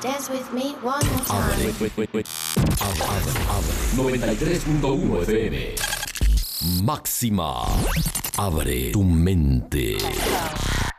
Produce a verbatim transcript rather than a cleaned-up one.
Dance with me one more time. Abre, abre, abre, abre. noventa y tres punto uno F M. Máxima. Abre tu mente.